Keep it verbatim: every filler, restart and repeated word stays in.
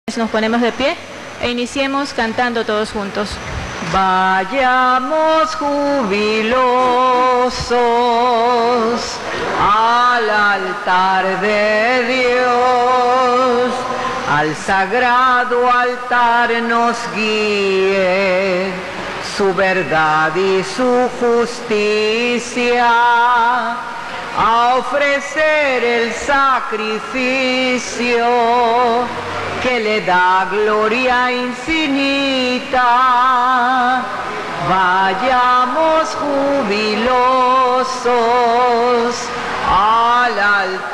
Nos ponemos de pie e iniciemos cantando todos juntos. Vayamos jubilosos al altar de Dios, al sagrado altar nos guíe su verdad y su justicia, a ofrecer el sacrificio que le da gloria infinita. Vayamos jubilosos al altar.